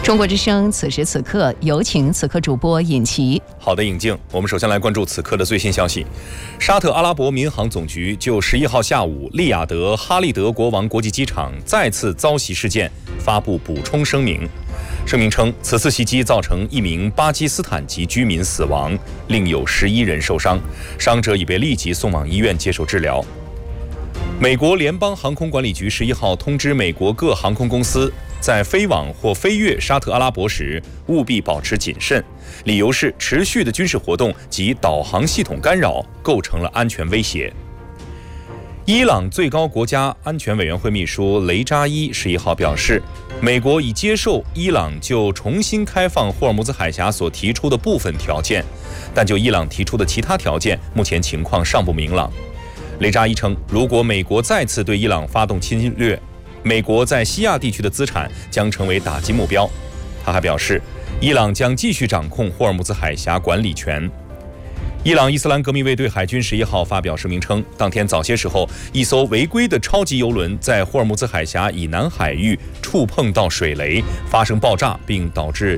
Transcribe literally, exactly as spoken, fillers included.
中国之声此时此刻有请此刻主播尹奇。 好的，尹静，我们首先来关注此刻的最新消息。沙特阿拉伯民航总局就十一号下午利雅得哈利德国王国际机场再次遭袭事件发布补充声明。声明称，此次袭击造成一名巴基斯坦籍居民死亡，另有十一人受伤，伤者已被立即送往医院接受治疗。美国联邦航空管理局十一号通知美国各航空公司，在飞往或飞越沙特阿拉伯时务必保持谨慎，理由是持续的军事活动及导航系统干扰构成了安全威胁。伊朗最高国家安全委员会秘书雷扎伊十一号表示，美国已接受伊朗就重新开放霍尔木兹海峡所提出的部分条件，但就伊朗提出的其他条件，目前情况尚不明朗。雷扎伊称，如果美国再次对伊朗发动侵略，美国在西亚地区的资产将成为打击目标。他还表示，伊朗将继续掌控霍尔木兹海峡管理权。伊朗伊斯兰革命卫队海军十一号发表声明称，当天早些时候，一艘违规的超级油轮在霍尔木兹海峡以南海域触碰到水雷，发生爆炸，并导致